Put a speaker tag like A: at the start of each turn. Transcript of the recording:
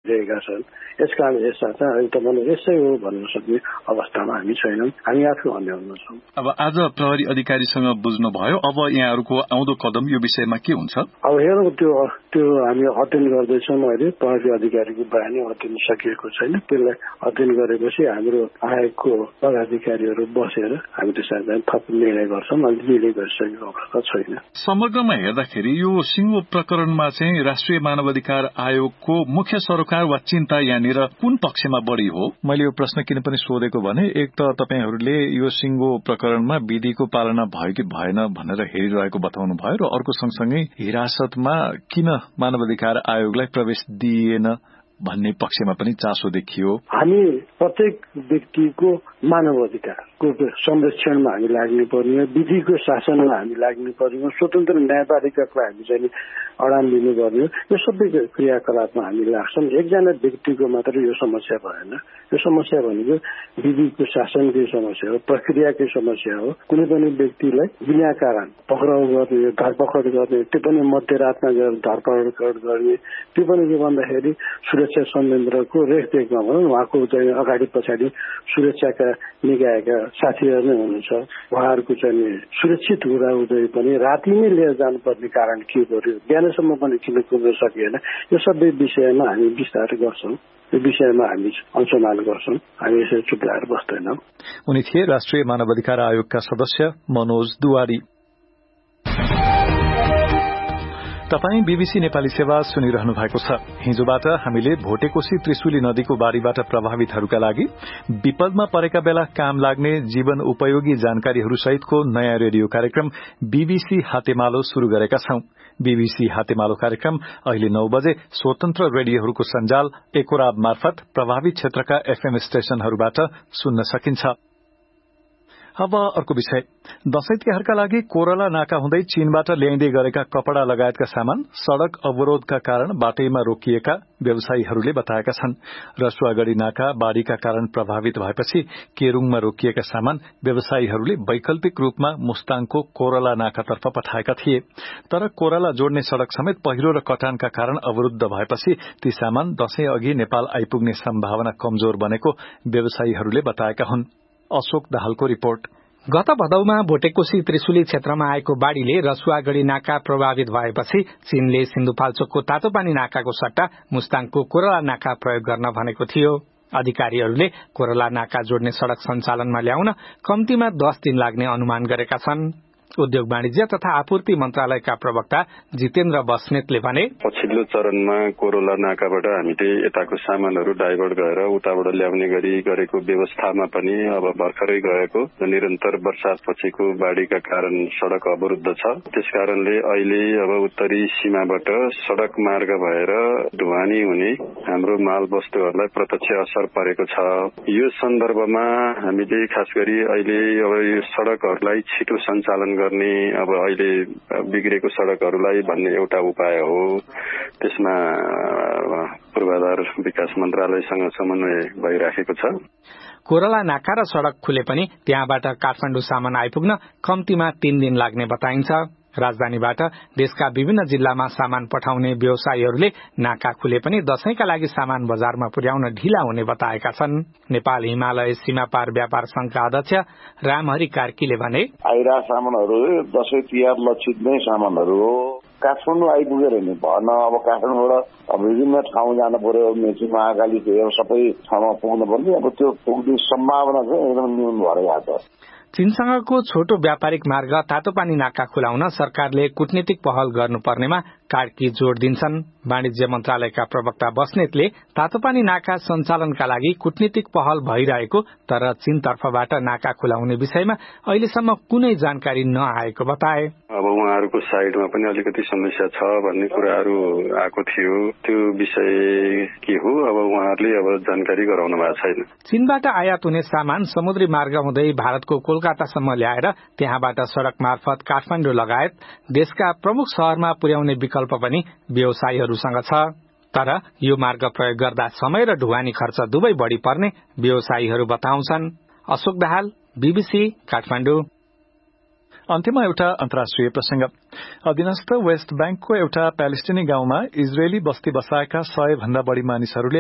A: भइरहेका छन्। यसकारण यसमा चाहिँ अहिले तपाईँले यसै हो भन्न सक्ने अवस्थामा हामी छैनौँ। हामी आफै अन्य छौँ।
B: अब आज प्रहरी अधिकारीसँग बुझ्नुभयो, अब यहाँहरूको आउँदो कदम यो विषयमा के हुन्छ?
A: अब हेरौँ, त्यो हामी अध्ययन गर्दैछौँ। अहिले प्रहरी अधिकारीको बयानी अध्ययन सकिएको छैन। त्यसलाई अध्ययन गरेपछि हाम्रो आयोगको पदाधिकारीहरू बसेर हामी त्यसलाई थप निर्णय गर्छौँ। अहिले निर्णय गरिसकेको अवस्था छैन।
B: समग्रमा हेर्दाखेरि यो सिङ्गो प्रकरणमा चाहिँ राष्ट्रिय मानवाधिकार आयोगको मुख्य सरोकार वा चिन्ता यहाँनिर कुन पक्षमा बढ़ी हो?
C: मैले यो प्रश्न किन पनि सोधेको भने, एक त तपाईहरूले यो सिङ्गो प्रकरणमा विधिको पालना भयो कि भएन भनेर हेरिरहेको बताउनु भयो, र अर्को सँगसँगै हिरासतमा किन मानवाधिकार आयोगलाई प्रवेश दिइएन भन्ने पक्षमा पनि चासो देखियो।
A: हामी प्रत्येक व्यक्तिको मानव अधिकारको संरक्षणमा हामी लाग्नु पर्ने, विधिको शासनमा हामी लाग्नु पर्ने, स्वतन्त्र न्यायपालिकाको हामी चाहिँ अडान दिनुपर्ने, यो सबै क्रियाकलापमा हामी लाग्छौँ। एकजना व्यक्तिको मात्र यो समस्या भएन। यो समस्या भनेको विधिको शासनकै समस्या हो, प्रक्रियाकै समस्या हो। कुनै पनि व्यक्तिलाई बिना कारण पक्राउ गर्ने, धरपकड गर्ने, त्यो पनि मध्यरातमा गएर धरपकड गर्ने, त्यो पनि के भन्दाखेरि सुरक्षा संयन्त्रको रेखदेखमा भनौँ, उहाँको चाहिँ अगाडि पछाडि सुरक्षाका निकायका साथीहरू नै हुनुहुन्छ। उहाँहरूको चाहिँ सुरक्षित हुँदाहुँदै पनि राति नै लिएर जानुपर्ने कारण के पर्यो, बिहानसम्म पनि किन कुद्न सकिएन, यो सबै विषयमा हामी विस्तार गर्छौँ। यो विषयमा हामी अनुसन्धान गर्छौँ। हामी यसरी चुप लागेर बस्दैनौँ।
C: उनी थिए राष्ट्रिय मानवाधिकार आयोगका सदस्य मनोज दुवारी। तपाई बीबीसी नेपाली सेवा सुनिरहनु भएको छ। हिजोबाट हामीले भोटेकोशी त्रिशुली नदीको बाढीबाट प्रभावितहरूका लागि विपदमा परेका बेला काम लाग्ने जीवन उपयोगी जानकारीहरू सहितको नयाँ रेडियो कार्यक्रम बीबीसी हातेमालो शुरू गरेका छौं। बीबीसी हातेमालो कार्यक्रम अहिले 9 बजे स्वतन्त्र रेडियोहरूको सञ्जाल एकोराब मार्फत प्रभावित क्षेत्रका एफएम स्टेशनहरूबाट सुन्न सकिन्छ। अब अर्को विषय, दशैं तिहारका लागि कोरला नाका हुँदै चीनबाट ल्याइँदै गरेका कपड़ा लगायतका सामान सड़क अवरोधका कारण बाटैमा रोकिएका व्यवसायीहरूले बताएका छन्। रसुवागढ़ी नाका बाढ़ीका कारण प्रभावित भएपछि केरूङमा रोकिएका सामान व्यवसायीहरूले वैकल्पिक रूपमा मुस्ताङको कोरला नाकातर्फ पठाएका थिए, तर कोरला जोड्ने सड़क समेत पहिरो र कटानका कारण अवरुद्ध भएपछि ती सामान दशैं अघि नेपाल आइपुग्ने सम्भावना कमजोर बनेको व्यवसायीहरूले बताएका हुन्। अशोक दाहालको रिपोर्ट।
D: गत भदौमा भोटेकोशी त्रिशुली क्षेत्रमा आएको बाढ़ीले रसुवागढ़ी नाका प्रभावित भएपछि चीनले सिन्धुपाल्चोकको तातोपानी नाकाको सट्टा मुस्ताङको कोरला नाका प्रयोग गर्न भनेको थियो। अधिकारीहरूले कोरला नाका जोड्ने सड़क सञ्चालनमा ल्याउन कम्तीमा 10 दिन लाग्ने अनुमान गरेका छन्। उद्योग वाणिज्य तथा आपूर्ति मन्त्रालयका प्रवक्ता जितेन्द्र बस्नेतले भने,
E: पछिल्लो चरणमा कोरोला नाकाबाट हामीले यताको सामानहरू डाइभर्ट गरेर उताबाट ल्याउने गरी गरेको व्यवस्थामा पनि अब भर्खरै गएको निरन्तर वर्षापछिको बाढ़ीका कारण सड़क अवरुद्ध छ। त्यसकारणले अहिले अब उत्तरी सीमाबाट सड़क मार्ग भएर ढुवानी हुने हाम्रो माल वस्तुहरूलाई प्रत्यक्ष असर परेको छ। यो सन्दर्भमा हामीले खास गरी अहिले अब यो सड़कहरूलाई छिटो सञ्चालन गर्ने, अब अहिले बिग्रेको सड़कहरूलाई भन्ने एउटा उपाय हो। त्यसमा पूर्वाधार विकास मन्त्रालयसँग समन्वय भइराखेको छ।
D: कोरला नाका र सड़क खुले पनि त्यहाँबाट काठमाडौँ सामान आइपुग्न कम्तीमा 3 दिन लाग्ने बताइन्छ। राजधानीबाट देशका विभिन्न जिल्लामा सामान पठाउने व्यवसायीहरूले नाका खुले पनि दशैंका लागि सामान बजारमा पुर्याउन ढिला हुने बताएका छन्। नेपाल हिमालय सीमापार व्यापार संघका अध्यक्ष रामहरि कार्कीले भने,
F: आइरा सामानहरू दशैं तिहार लक्षित नै सामानहरू हो। काठमाडौँ आइपुगेर नि भन, अब काठमाडौँबाट विभिन्न ठाउँ जानु पर्यो, मेची महाकाली सबै ठाउँमा पुग्नु पर्ने, अब त्यो पुग्ने सम्भावना चाहिँ एकदम न्यून भएर गएको छ।
D: चीनसँगको छोटो व्यापारिक मार्ग तातोपानी नाका खुलाउन सरकारले कूटनीतिक पहल गर्नुपर्नेमा कार्की जोड़ दिन्छन्। वाणिज्य मन्त्रालयका प्रवक्ता बस्नेतले तातोपानी नाका सञ्चालनका लागि कूटनीतिक पहल भइरहेको तर चीन तर्फबाट नाका खुलाउने विषयमा अहिलेसम्म कुनै जानकारी नआएको बताए।
E: अब उहाँहरूको साइडमा पनि अलिकति समस्या छ भन्ने कुराहरू आएको थियो। त्यो विषय के हो, अब उहाँहरूले अब जानकारी गराउनु भएको छैन।
D: चीनबाट आयात हुने सामान समुद्री मार्ग हुँदै भारतको कोलकातासम्म ल्याएर त्यहाँबाट सड़क मार्फत काठमाडौँ लगायत देशका प्रमुख शहरमा पुर्याउने विकल्प पनि व्यवसायीहरूसँग छ। तर यो मार्ग प्रयोग गर्दा समय र ढुवानी खर्च दुवै बढ़ी पर्ने व्यवसायीहरू बताउँछन्। अशोक दाहाल, बीबीसी, काठमाडौँ।
C: अन्त्यमा एउटा अन्तर्राष्ट्रिय प्रसंग। अधीनस्थ वेस्ट बैंकको एउटा प्यालेस्टिनी गाउँमा इजरायली बस्ती बसाएका 100 भन्दा बढ़ी मानिसहरूले